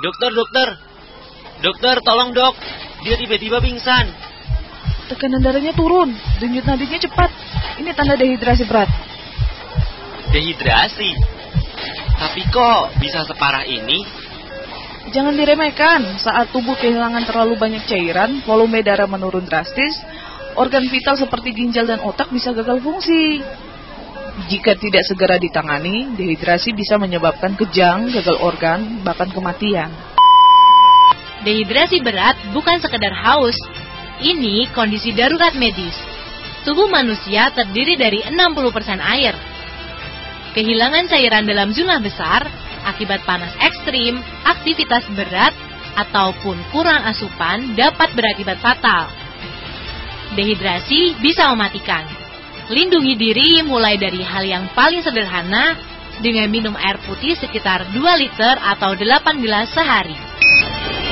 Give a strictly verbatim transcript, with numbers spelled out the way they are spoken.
Dokter, dokter. Dokter, tolong dok. Dia tiba-tiba pingsan. Tekanan darahnya turun, denyut nadinya cepat. Ini tanda dehidrasi berat. Dehidrasi? Tapi kok bisa separah ini? Jangan diremehkan. Saat tubuh kehilangan terlalu banyak cairan, volume darah menurun drastis, organ vital seperti ginjal dan otak bisa gagal fungsi. Jika tidak segera ditangani, dehidrasi bisa menyebabkan kejang, gagal organ, bahkan kematian. Dehidrasi berat bukan sekedar haus. Ini kondisi darurat medis. Tubuh manusia terdiri dari enam puluh persen air. Kehilangan cairan dalam jumlah besar akibat panas ekstrim, aktivitas berat, ataupun kurang asupan dapat berakibat fatal. Dehidrasi bisa mematikan. Lindungi diri mulai dari hal yang paling sederhana dengan minum air putih sekitar dua liter atau delapan gelas sehari.